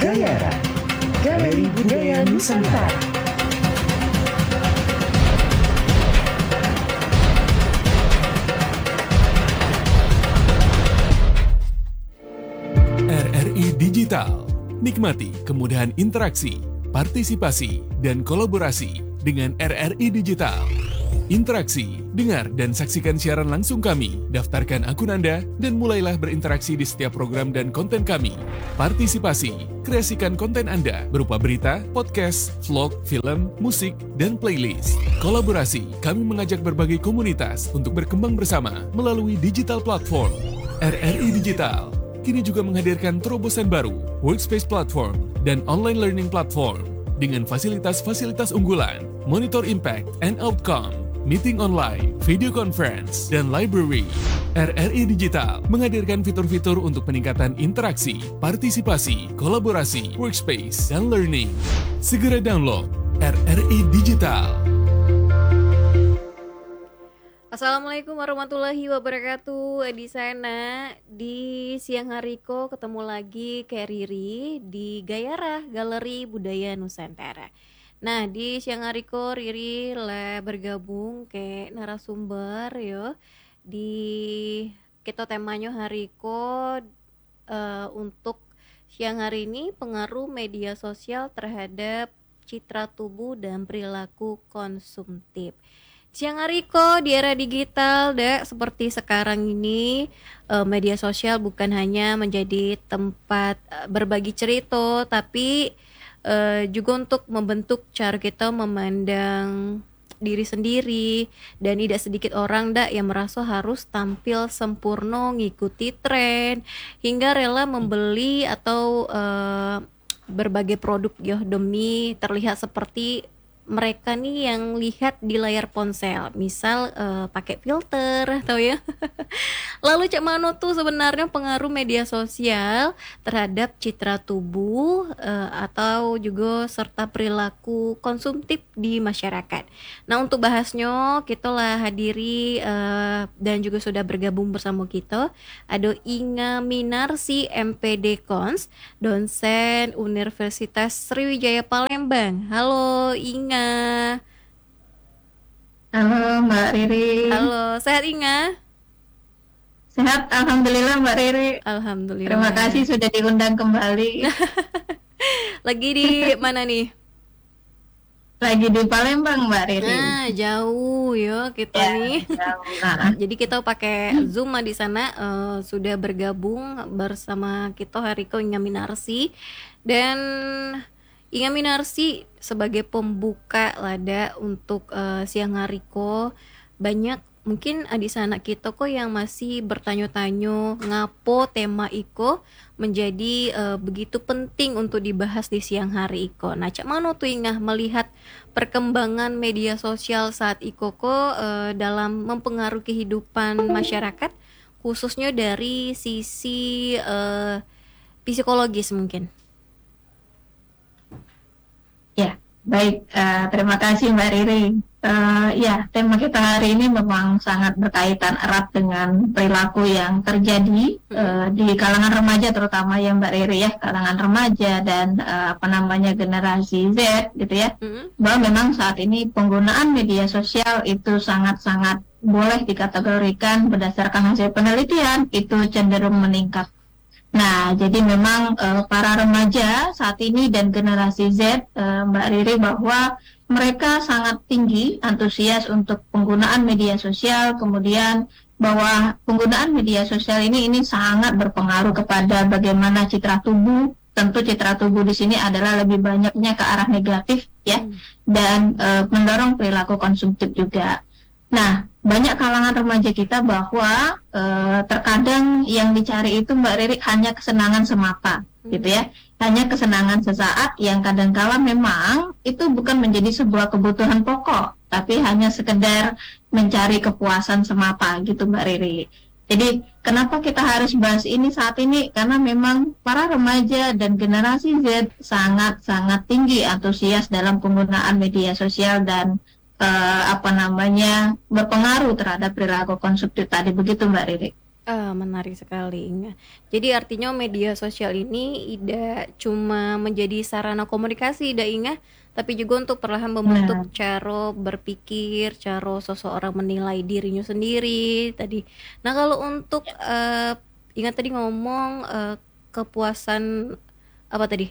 Gayara, Galeri Budaya Nusantara. RRI Digital. Nikmati kemudahan interaksi, partisipasi, dan kolaborasi dengan RRI Digital. Interaksi, dengar dan saksikan siaran langsung kami, daftarkan akun Anda, dan mulailah berinteraksi di setiap program dan konten kami. Partisipasi, kreasikan konten Anda berupa berita, podcast, vlog, film, musik, dan playlist. Kolaborasi, kami mengajak berbagai komunitas untuk berkembang bersama melalui digital platform. RRI Digital kini juga menghadirkan terobosan baru, workspace platform, dan online learning platform dengan fasilitas-fasilitas unggulan, monitor impact and outcome, meeting online, video conference, dan library. RRI Digital menghadirkan fitur-fitur untuk peningkatan interaksi, partisipasi, kolaborasi, workspace, dan learning. Segera download RRI Digital. Assalamualaikum warahmatullahi wabarakatuh. Di sana di siang hari ko ketemu lagi kayak Riri di Gayara, Galeri Budaya Nusantara. Nah, di siang hari ko Riri lah bergabung ke narasumber yo di kita temanya hari ko untuk siang hari ini pengaruh media sosial terhadap citra tubuh dan perilaku konsumtif. Siang hari ko di era digital seperti sekarang ini media sosial bukan hanya menjadi tempat berbagi cerita tapi juga untuk membentuk cara kita memandang diri sendiri, dan tidak sedikit orang yang merasa harus tampil sempurna ngikuti tren hingga rela membeli atau berbagai produk demi terlihat seperti mereka nih yang lihat di layar ponsel, misal pakai filter atau ya. Lalu cak mano tuh sebenarnya pengaruh media sosial terhadap citra tubuh atau juga serta perilaku konsumtif di masyarakat. Nah, untuk bahasnya kita lah hadiri dan juga sudah bergabung bersama kita ada Inga Minarsi MPD Cons, dosen Universitas Sriwijaya Palembang. Halo Inga. Halo Mbak Riri. Halo, sehat Inga? Sehat, Alhamdulillah Mbak Riri. Alhamdulillah. Terima kasih sudah diundang kembali. Lagi di mana nih? Lagi di Palembang Mbak Riri. Nah, jauh ya kita nih. Jauh. Nah. Jadi kita pakai Zoom di sana sudah bergabung bersama kita hari ko Inga Minarsi, dan Inga Minarsi sebagai pembuka lada untuk siang hari ko. Banyak mungkin di sana kita kok yang masih bertanya-tanya ngapo tema iko menjadi begitu penting untuk dibahas di siang hari iko. Nah, cak mana tuh Inga melihat perkembangan media sosial saat iko kok dalam mempengaruhi kehidupan masyarakat, khususnya dari sisi psikologis mungkin. Ya, baik. Terima kasih Mbak Riri. Ya, tema kita hari ini memang sangat berkaitan erat dengan perilaku yang terjadi di kalangan remaja, terutama ya Mbak Riri ya, kalangan remaja dan generasi Z gitu ya. Bahwa memang saat ini penggunaan media sosial itu sangat-sangat boleh dikategorikan berdasarkan hasil penelitian itu cenderung meningkat. Nah, jadi memang para remaja saat ini dan generasi Z, Mbak Riri, bahwa mereka sangat tinggi antusias untuk penggunaan media sosial, kemudian bahwa penggunaan media sosial ini sangat berpengaruh kepada bagaimana citra tubuh. Tentu citra tubuh di sini adalah lebih banyaknya ke arah negatif ya, dan mendorong perilaku konsumtif juga. Nah, banyak kalangan remaja kita bahwa terkadang yang dicari itu Mbak Riri hanya kesenangan semata gitu ya, hanya kesenangan sesaat yang kadangkala memang itu bukan menjadi sebuah kebutuhan pokok, tapi hanya sekedar mencari kepuasan semata gitu Mbak Riri. Jadi kenapa kita harus bahas ini saat ini? Karena memang para remaja dan generasi Z sangat-sangat tinggi antusias dalam penggunaan media sosial dan berpengaruh terhadap perilaku konsumtif tadi, begitu Mbak Riri. Menarik sekali, Inga. Jadi artinya media sosial ini tidak cuma menjadi sarana komunikasi, Inga, tapi juga untuk perlahan membentuk Nah, cara berpikir, cara seseorang menilai dirinya sendiri tadi. Nah, kalau untuk Inga tadi ngomong kepuasan apa tadi?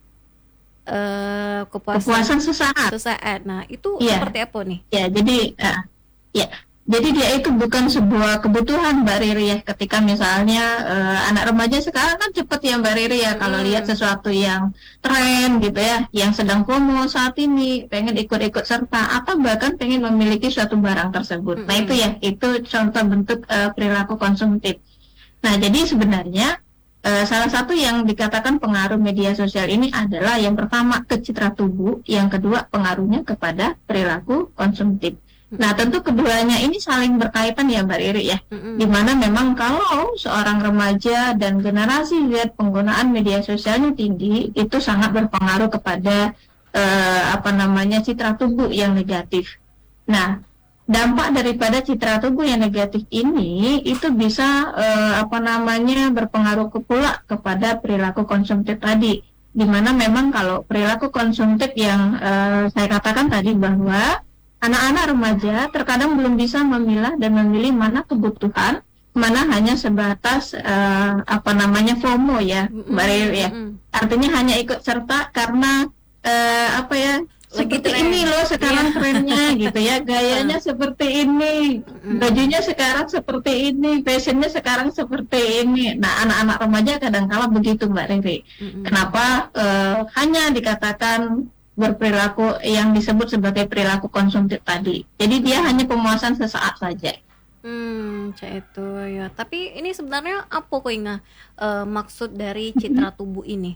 Kepuasan kepuasan sesaat. sesaat. Nah, itu Iya, seperti apa nih? ya. Ya, jadi dia itu bukan sebuah kebutuhan Mbak Riri ya. Ketika misalnya anak remaja sekarang kan cepet ya Mbak Riri ya, kalau lihat Mm-mm. sesuatu yang tren gitu ya, yang sedang promo saat ini, pengen ikut-ikut serta atau bahkan pengen memiliki suatu barang tersebut. Nah itu Mm-mm. ya, itu contoh bentuk perilaku konsumtif. Nah jadi sebenarnya salah satu yang dikatakan pengaruh media sosial ini adalah yang pertama ke citra tubuh, yang kedua pengaruhnya kepada perilaku konsumtif. Nah, tentu keduanya ini saling berkaitan ya Mbak Riri ya. Mm-mm. Dimana memang kalau seorang remaja dan generasi Z penggunaan media sosialnya tinggi, itu sangat berpengaruh kepada citra tubuh yang negatif. Nah, dampak daripada citra tubuh yang negatif ini itu bisa berpengaruh pula kepada perilaku konsumtif tadi. Dimana memang kalau perilaku konsumtif yang saya katakan tadi bahwa anak-anak remaja terkadang belum bisa memilah dan memilih mana kebutuhan, mana hanya sebatas FOMO ya, Mbak Riri ya. Mm-mm. Artinya hanya ikut serta karena Lagi seperti tren. ini loh sekarang Iya. trennya gitu ya, gayanya seperti ini, bajunya sekarang seperti ini, fashionnya sekarang seperti ini. Nah, anak-anak remaja kadang-kala begitu Mbak Riri. Mm-mm. Kenapa hanya dikatakan berperilaku yang disebut sebagai perilaku konsumtif tadi. Jadi dia hanya pemuasan sesaat saja. Cak itu ya. Tapi ini sebenarnya apa kok Inga maksud dari citra tubuh ini?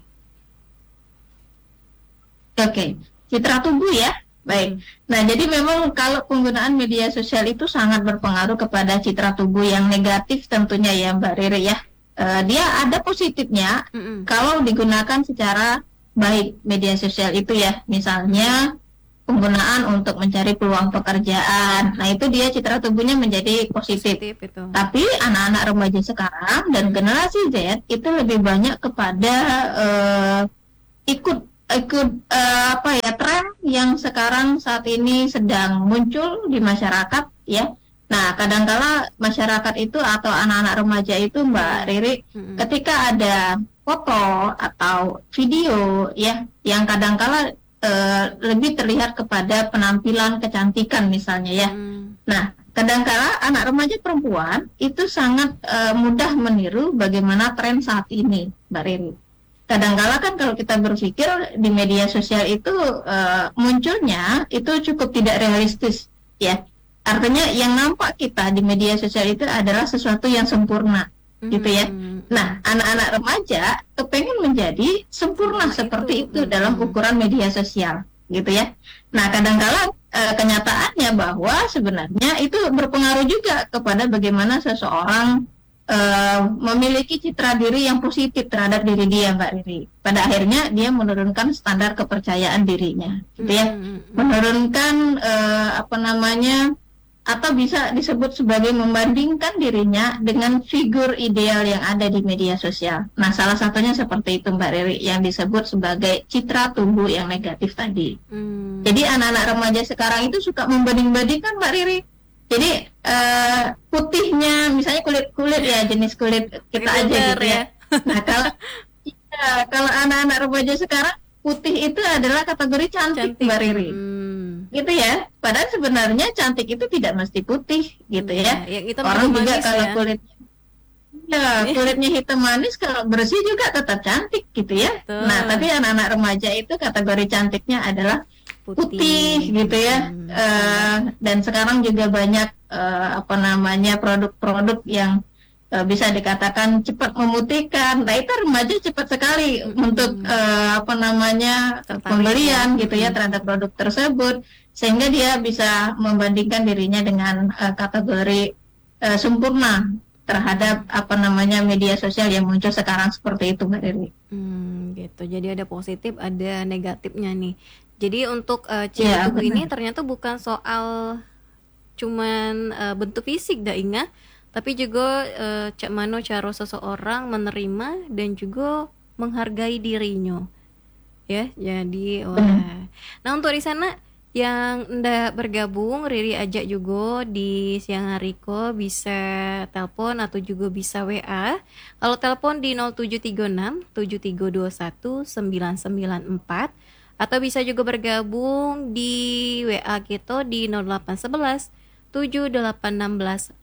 Oke, citra tubuh ya. Baik. Nah, jadi memang kalau penggunaan media sosial itu sangat berpengaruh kepada citra tubuh yang negatif tentunya ya Mbak Riri ya. Dia ada positifnya Mm-mm. kalau digunakan secara baik media sosial itu ya. Misalnya penggunaan untuk mencari peluang pekerjaan. Nah, itu dia citra tubuhnya menjadi positif. Positif itu. Tapi anak-anak remaja sekarang dan generasi Z itu lebih banyak kepada ikut tren yang sekarang saat ini sedang muncul di masyarakat ya. Nah, kadangkala masyarakat itu atau anak-anak remaja itu Mbak Riri, Mm-mm. ketika ada foto atau video ya yang kadangkala lebih terlihat kepada penampilan kecantikan misalnya ya. Nah, kadangkala anak remaja perempuan itu sangat mudah meniru bagaimana tren saat ini, Mbak Riri. Kadangkala kan kalau kita berpikir di media sosial itu munculnya itu cukup tidak realistis ya. Artinya yang nampak kita di media sosial itu adalah sesuatu yang sempurna gitu ya. Nah, anak-anak remaja kepengen menjadi sempurna seperti itu dalam ukuran media sosial gitu ya. Nah, kadangkala kenyataannya bahwa sebenarnya itu berpengaruh juga kepada bagaimana seseorang memiliki citra diri yang positif terhadap diri dia, Mbak Riri. Pada akhirnya dia menurunkan standar kepercayaan dirinya, gitu ya. Menurunkan atau bisa disebut sebagai membandingkan dirinya dengan figur ideal yang ada di media sosial. Nah, salah satunya seperti itu Mbak Riri yang disebut sebagai citra tubuh yang negatif tadi. Jadi anak-anak remaja sekarang itu suka membanding-bandingkan Mbak Riri. Jadi putihnya, misalnya kulit ya, jenis kulit kita aja gitu ya. Nah, kalau anak-anak remaja sekarang putih itu adalah kategori cantik. Mbak Riri. Gitu ya. Padahal sebenarnya cantik itu tidak mesti putih gitu ya. Orang juga kalau kulitnya hitam manis, kalau bersih juga tetap cantik gitu ya. Nah, tapi anak-anak remaja itu kategori cantiknya adalah putih gitu ya. Dan sekarang juga banyak produk-produk yang bisa dikatakan cepat memutihkan. Nah, itu remaja cepat sekali untuk pembelian gitu ya terhadap produk tersebut, sehingga dia bisa membandingkan dirinya dengan kategori sempurna terhadap media sosial yang muncul sekarang seperti itu Mbak Riri. Gitu. Jadi ada positif, ada negatifnya nih. Jadi untuk citra tubuh ini ternyata bukan soal cuman bentuk fisik Inga, tapi juga cak mano cara seseorang menerima dan juga menghargai dirinya. Ya, jadi wah. Nah, untuk di sana yang ndak bergabung, Riri ajak juga di siang hari ko bisa telepon atau juga bisa WA. Kalau telepon di 0736 7321 994 atau bisa juga bergabung di WA kita di 0811 7816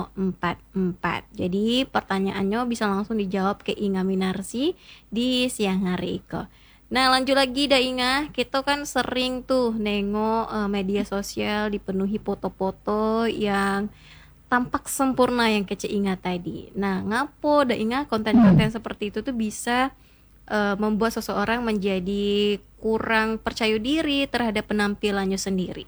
544. Jadi pertanyaannya bisa langsung dijawab ke Inga Minarsi di siang hari ko. Nah, lanjut lagi dah Inga, kita kan sering tuh nengok media sosial dipenuhi foto-foto yang tampak sempurna yang kece Inga tadi. Nah, ngapo dah Inga konten-konten seperti itu tuh bisa membuat seseorang menjadi kurang percaya diri terhadap penampilannya sendiri?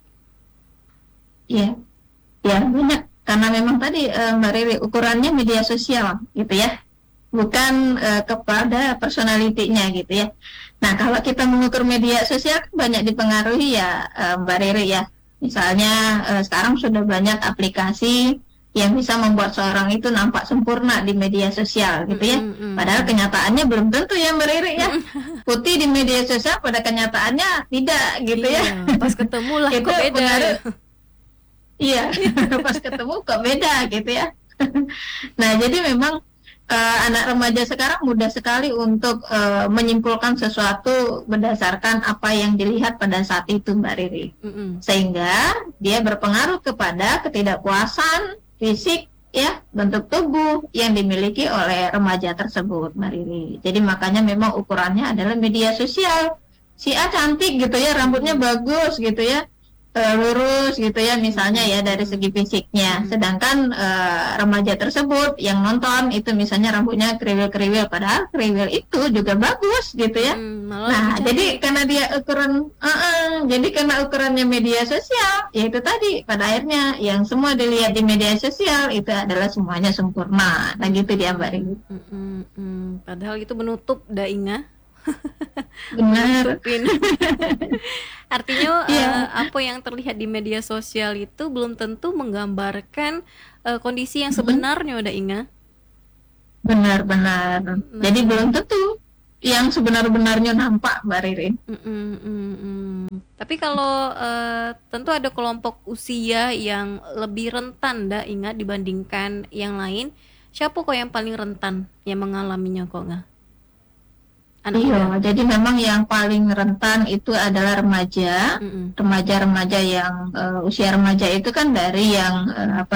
Iya, ya banyak. Karena memang tadi Mbak Riri ukurannya media sosial gitu ya, bukan kepada personalitinya gitu ya. Nah, kalau kita mengukur media sosial banyak dipengaruhi ya Mbak Riri ya. Misalnya sekarang sudah banyak aplikasi yang bisa membuat seorang itu nampak sempurna di media sosial gitu ya. Padahal kenyataannya belum tentu ya Mbak Riri ya. Putih di media sosial pada kenyataannya tidak gitu ya. Pas ketemu lah Itu kok beda. pengaruh. Iya, pas ketemu kok beda gitu ya. Nah, jadi memang anak remaja sekarang mudah sekali untuk menyimpulkan sesuatu berdasarkan apa yang dilihat pada saat itu Mbak Riri. Sehingga dia berpengaruh kepada ketidakpuasan fisik ya, bentuk tubuh yang dimiliki oleh remaja tersebut Mbak Riri. Jadi makanya memang ukurannya adalah media sosial. Si A cantik gitu ya, rambutnya bagus gitu ya, lurus gitu ya misalnya ya dari segi fisiknya, sedangkan remaja tersebut yang nonton itu misalnya rambutnya kriwil-kriwil, padahal kriwil itu juga bagus gitu ya. Nah, jadi karena dia jadi karena ukurannya media sosial, yaitu tadi pada akhirnya yang semua dilihat di media sosial itu adalah semuanya sempurna. Nah gitu dia Mbak Rini. Padahal itu menutup Inga. Benar. Artinya apa yang terlihat di media sosial itu belum tentu menggambarkan kondisi yang sebenarnya Inga. Benar-benar. Jadi belum tentu yang sebenar-benarnya nampak Mbak Riri. Tapi kalau tentu ada kelompok usia yang lebih rentan Inga dibandingkan yang lain. Siapa kok yang paling rentan yang mengalaminya kok nggak? Iya, jadi memang yang paling rentan itu adalah remaja, remaja-remaja yang usia remaja itu kan dari yang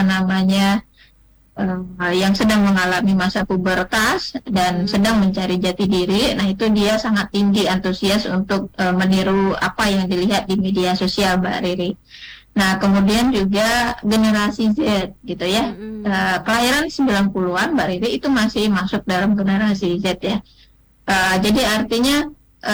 yang sedang mengalami masa pubertas dan sedang mencari jati diri. Nah itu dia sangat tinggi antusias untuk meniru apa yang dilihat di media sosial Mbak Riri. Nah kemudian juga generasi Z gitu ya, kelahiran 90-an Mbak Riri itu masih masuk dalam generasi Z ya. Jadi artinya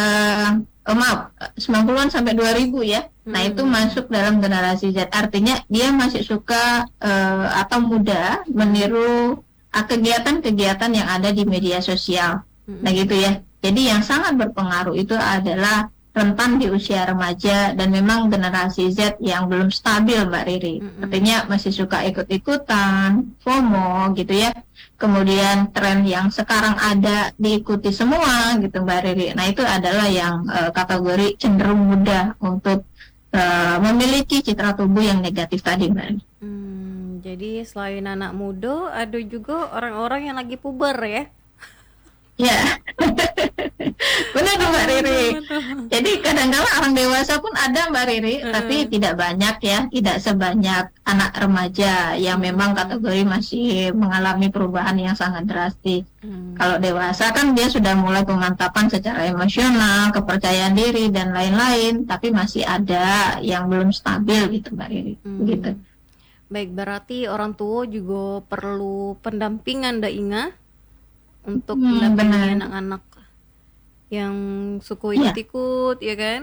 90-an sampai 2000 ya. Nah itu masuk dalam generasi Z. Artinya dia masih suka atau mudah meniru kegiatan-kegiatan yang ada di media sosial. Nah gitu ya. Jadi yang sangat berpengaruh itu adalah rentan di usia remaja dan memang generasi Z yang belum stabil Mbak Riri. Artinya masih suka ikut-ikutan, FOMO gitu ya. Kemudian tren yang sekarang ada diikuti semua gitu Mbak Riri. Nah itu adalah yang kategori cenderung mudah untuk memiliki citra tubuh yang negatif tadi Mbak Riri. Jadi selain anak muda ada juga orang-orang yang lagi puber ya. Ya, benar Mbak Riri. Jadi kadang-kadang orang dewasa pun ada Mbak Riri, tapi tidak banyak ya, tidak sebanyak anak remaja yang memang kategori masih mengalami perubahan yang sangat drastis. Kalau dewasa kan dia sudah mulai pemantapan secara emosional, kepercayaan diri dan lain-lain, tapi masih ada yang belum stabil gitu Mbak Riri. Gitu. Baik, berarti orang tua juga perlu pendampingan Inga untuk mendampingi anak-anak yang suka ikut-ikut, ya kan?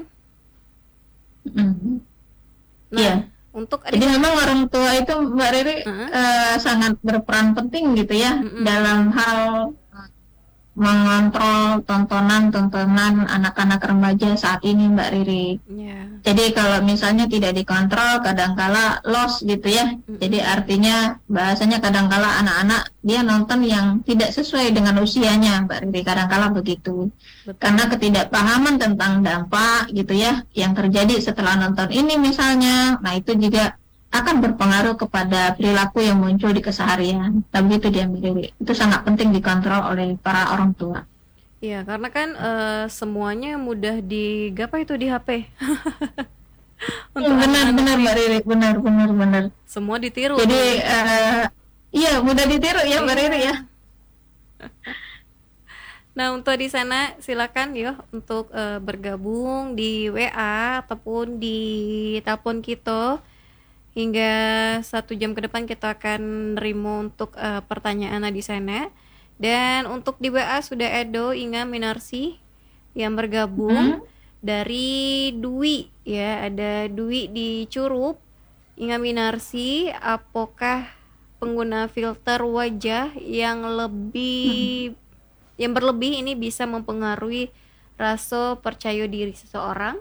Nah, untuk jadi memang orang tua itu Mbak Riri sangat berperan penting gitu ya dalam hal mengontrol tontonan anak-anak remaja saat ini, Mbak Riri. Ya. Jadi kalau misalnya tidak dikontrol, kadangkala loss gitu ya. Jadi artinya bahasanya kadangkala anak-anak dia nonton yang tidak sesuai dengan usianya, Mbak Riri. Kadangkala begitu. Betul. Karena ketidakpahaman tentang dampak gitu ya yang terjadi setelah nonton ini misalnya. Nah itu juga akan berpengaruh kepada perilaku yang muncul di keseharian. Tapi itu dia, Mbak Riri. Itu sangat penting dikontrol oleh para orang tua. Iya, karena kan semuanya mudah digapai itu di HP. Untuk Benar Mbak Riri, benar. semua ditiru. Jadi iya mudah ditiru ya Mbak Riri ya. Nah, untuk di sana silakan ya untuk bergabung di WA ataupun di telepon kita. Hingga 1 jam ke depan kita akan nerima untuk pertanyaan di sana. Dan untuk di WA sudah ada Inga Minarsi yang bergabung dari Dwi ya, ada Dwi di Curup. Inga Minarsi, apakah pengguna filter wajah yang berlebih ini bisa mempengaruhi rasa percaya diri seseorang?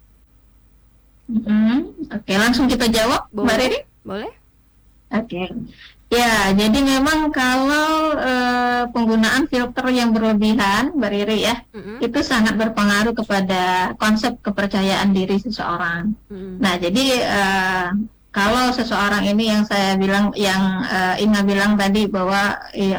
Oke, langsung kita jawab, Mbak Riri. Boleh? Oke. Ya, jadi memang kalau penggunaan filter yang berlebihan, Mbak Riri ya, itu sangat berpengaruh kepada konsep kepercayaan diri seseorang. Nah, jadi kalau seseorang ini yang saya bilang, yang Inga bilang tadi bahwa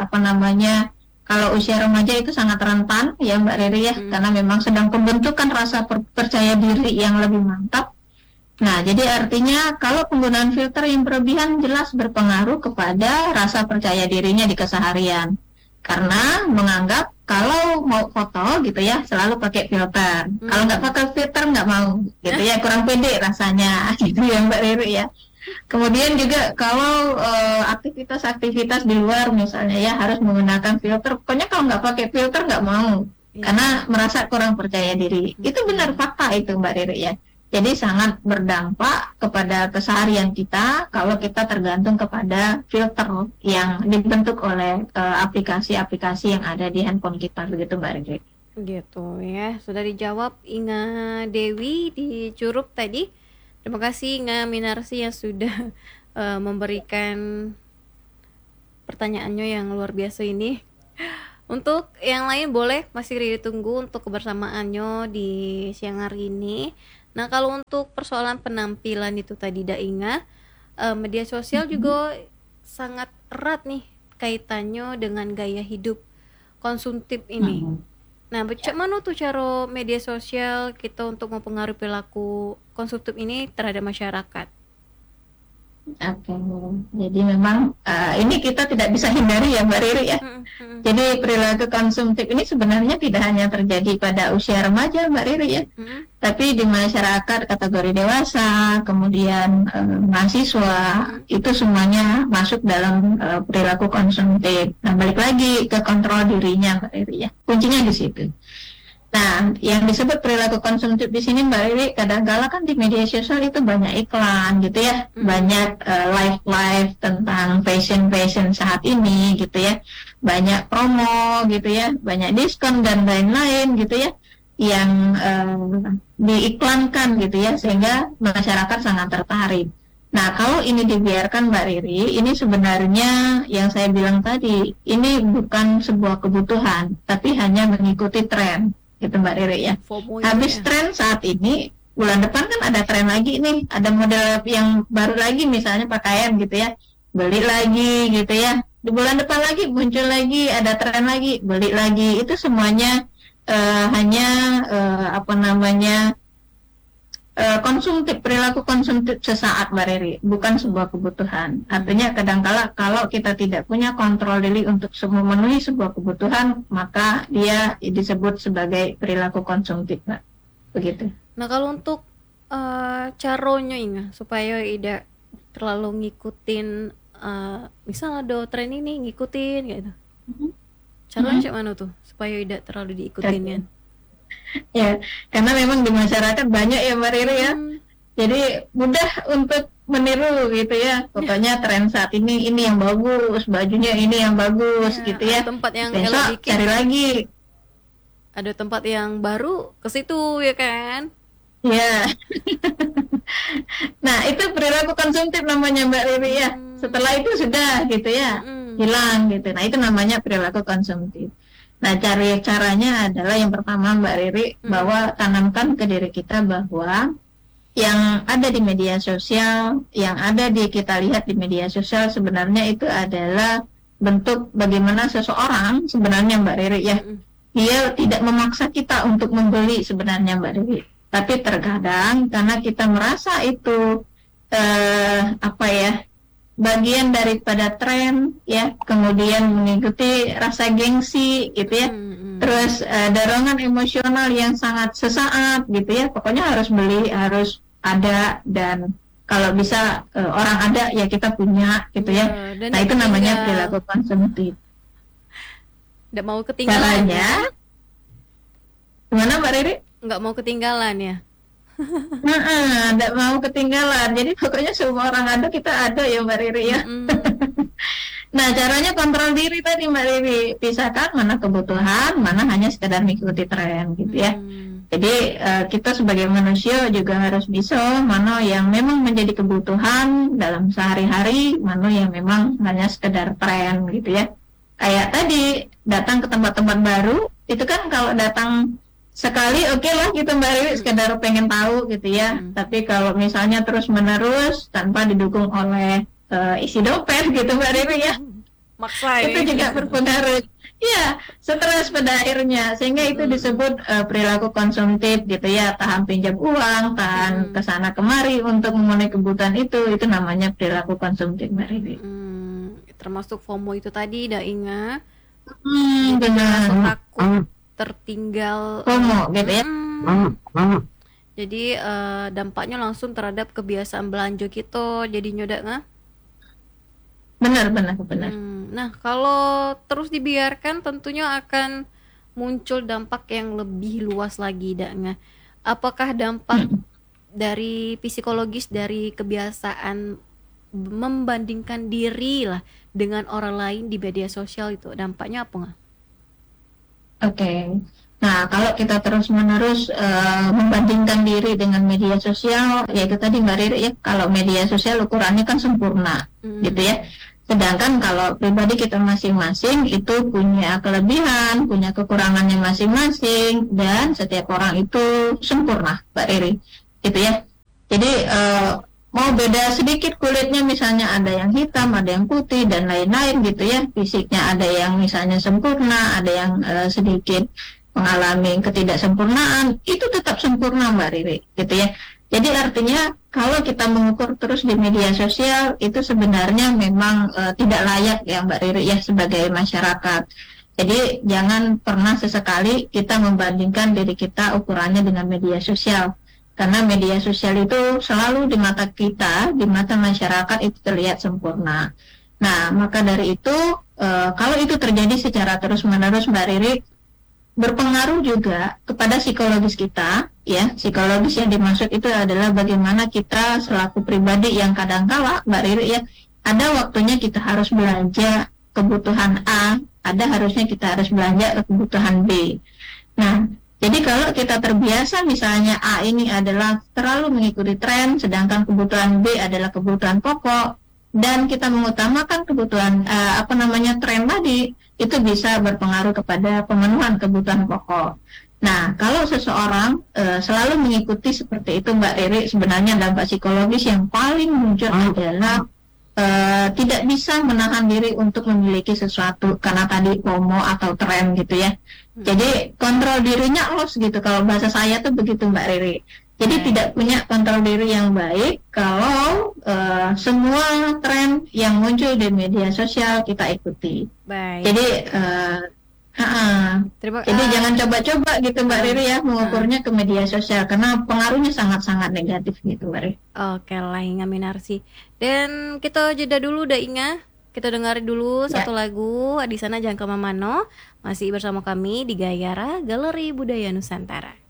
kalau usia remaja itu sangat rentan ya Mbak Riri ya, karena memang sedang pembentukan rasa percaya diri yang lebih mantap. Nah, jadi artinya kalau penggunaan filter yang berlebihan jelas berpengaruh kepada rasa percaya dirinya di keseharian. Karena menganggap kalau mau foto gitu ya, selalu pakai filter. Kalau nggak pakai filter nggak mau gitu ya, kurang pede rasanya gitu ya Mbak Riri ya. Kemudian juga kalau aktivitas-aktivitas di luar misalnya ya harus menggunakan filter. Pokoknya kalau nggak pakai filter nggak mau, karena merasa kurang percaya diri. Itu benar fakta itu Mbak Riri ya. Jadi sangat berdampak kepada keseharian kita kalau kita tergantung kepada filter yang dibentuk oleh aplikasi-aplikasi yang ada di handphone kita, begitu Mbak Riri. Gitu ya, sudah dijawab Inga Dewi di Curup tadi. Terima kasih Inga Minarsi yang sudah memberikan pertanyaannya yang luar biasa ini. Untuk yang lain boleh masih ditunggu untuk kebersamaannya di siang hari ini. Nah, kalau untuk persoalan penampilan itu tadi Inga, media sosial juga sangat erat nih kaitannya dengan gaya hidup konsumtif ini. Nah, bagaimana tuh cara media sosial kita untuk mempengaruhi perilaku konsumtif ini terhadap masyarakat? Oke, jadi memang ini kita tidak bisa hindari ya Mbak Riri ya. Jadi perilaku konsumtif ini sebenarnya tidak hanya terjadi pada usia remaja Mbak Riri ya, tapi di masyarakat kategori dewasa, kemudian mahasiswa, itu semuanya masuk dalam perilaku konsumtif. Nah, balik lagi ke kontrol dirinya Mbak Riri ya, kuncinya di situ. Nah, yang disebut perilaku konsumtif di sini Mbak Riri, kadang-kala kan di media sosial itu banyak iklan gitu ya, banyak live tentang fashion saat ini gitu ya, banyak promo gitu ya, banyak diskon dan lain-lain gitu ya, yang diiklankan gitu ya, sehingga masyarakat sangat tertarik. Nah, kalau ini dibiarkan Mbak Riri, ini sebenarnya yang saya bilang tadi, ini bukan sebuah kebutuhan, tapi hanya mengikuti tren. Gitu Mbak Riri ya. Habis tren saat ini, bulan depan kan ada tren lagi nih, ada model yang baru lagi misalnya pakaian gitu ya, beli lagi gitu ya. Di bulan depan lagi muncul lagi, ada tren lagi, beli lagi. Itu semuanya hanya konsumtif, perilaku konsumtif sesaat Mbak Riri, bukan sebuah kebutuhan. Artinya kadangkala kalau kita tidak punya kontrol diri untuk memenuhi sebuah kebutuhan, maka dia disebut sebagai perilaku konsumtif, Mbak. Begitu. Nah, kalau untuk caranya Inga supaya tidak terlalu ngikutin misal ada tren ini ngikutin gitu. Caranya cak mana tuh supaya tidak terlalu diikutin kan? Ya, karena memang di masyarakat banyak ya Mbak Riri ya. Jadi mudah untuk meniru gitu ya. Pokoknya tren saat ini yang bagus, bajunya ini yang bagus gitu ya. Tempat yang besok cari lagi Ada tempat yang baru ke situ ya kan? Ya. Nah, itu perilaku konsumtif namanya Mbak Riri ya. Setelah itu sudah gitu ya, hilang gitu. Nah, itu namanya perilaku konsumtif. Nah, caranya adalah yang pertama Mbak Riri, bahwa tanamkan ke diri kita bahwa yang ada di media sosial, yang ada di kita lihat di media sosial sebenarnya itu adalah bentuk bagaimana seseorang sebenarnya Mbak Riri ya. Dia tidak memaksa kita untuk membeli sebenarnya Mbak Riri. Tapi terkadang karena kita merasa itu bagian daripada tren ya, kemudian mengikuti rasa gengsi gitu ya, terus dorongan emosional yang sangat sesaat gitu ya, pokoknya harus beli, harus ada, dan kalau bisa orang ada ya kita punya gitu ya. Nah itu namanya perilaku konsumtif. Nggak mau ketinggalan. Caranya gimana Mbak Riri? Nggak mau ketinggalan ya. Nggak mau ketinggalan. Jadi pokoknya semua orang ada, kita ada ya Mbak Riri ya. Nah caranya kontrol diri tadi Mbak Riri, pisahkan mana kebutuhan, mana hanya sekedar mengikuti tren gitu ya. Jadi kita sebagai manusia juga harus bisa mana yang memang menjadi kebutuhan dalam sehari-hari, mana yang memang hanya sekedar tren gitu ya. Kayak tadi datang ke tempat-tempat baru, itu kan kalau datang sekali oke lah gitu Mbak Riri, sekedar pengen tahu gitu ya. Tapi kalau misalnya terus-menerus tanpa didukung oleh isi dompet gitu Mbak Riri ya, maksa itu juga berpengaruh. Ya, stres pada akhirnya, sehingga itu disebut perilaku konsumtif gitu ya. Tahan pinjam uang, tahan kesana kemari untuk memenuhi kebutuhan itu namanya perilaku konsumtif Mbak Riri. Termasuk FOMO itu tadi, Dainga. Dengan takut tertinggal FOMO gitu ya. Jadi dampaknya langsung terhadap kebiasaan belanja gitu, jadi nyodak nggak? Benar. Nah, kalau terus dibiarkan tentunya akan muncul dampak yang lebih luas lagi, Danga. Apakah dampak dari psikologis dari kebiasaan membandingkan diri lah dengan orang lain di media sosial itu, dampaknya apa nggak? Oke. Nah, kalau kita terus-menerus membandingkan diri dengan media sosial, ya itu tadi Mbak Riri ya, kalau media sosial ukurannya kan sempurna, gitu ya. Sedangkan kalau pribadi kita masing-masing itu punya kelebihan, punya kekurangannya masing-masing, dan setiap orang itu sempurna, Mbak Riri, gitu ya. Jadi mau beda sedikit kulitnya, misalnya ada yang hitam, ada yang putih, dan lain-lain gitu ya. Fisiknya ada yang misalnya sempurna, ada yang sedikit mengalami ketidaksempurnaan, itu tetap sempurna Mbak Riri, gitu ya. Jadi artinya kalau kita mengukur terus di media sosial itu sebenarnya memang tidak layak ya Mbak Riri ya sebagai masyarakat. Jadi jangan pernah sesekali kita membandingkan diri kita ukurannya dengan media sosial. Karena media sosial itu selalu di mata kita, di mata masyarakat itu terlihat sempurna. Nah, maka dari itu kalau itu terjadi secara terus-menerus Mbak Riri, berpengaruh juga kepada psikologis kita, ya. Psikologis yang dimaksud itu adalah bagaimana kita selaku pribadi yang kadangkala, Mbak Riri ya, ada waktunya kita harus belanja kebutuhan A, ada harusnya kita harus belanja kebutuhan B. Nah, jadi kalau kita terbiasa misalnya A ini adalah terlalu mengikuti tren, sedangkan kebutuhan B adalah kebutuhan pokok, dan kita mengutamakan kebutuhan tren tadi, itu bisa berpengaruh kepada pemenuhan kebutuhan pokok. Nah, kalau seseorang selalu mengikuti seperti itu Mbak Riri, sebenarnya dampak psikologis yang paling muncul adalah tidak bisa menahan diri untuk memiliki sesuatu karena tadi FOMO atau tren gitu ya. Jadi kontrol dirinya loss gitu, kalau bahasa saya tuh begitu Mbak Riri. Jadi tidak punya kontrol diri yang baik kalau semua tren yang muncul di media sosial kita ikuti. Baik. Jadi jadi jangan coba-coba gitu Mbak Riri ya mengukurnya ke media sosial karena pengaruhnya sangat-sangat negatif gitu Mbak Riri. Oke lah, Inga Minarsi. Dan kita jeda dulu Inga. Kita dengar dulu satu lagu. Di sana jangan kemana-mana. Masih bersama kami di Gayara Galeri Budaya Nusantara.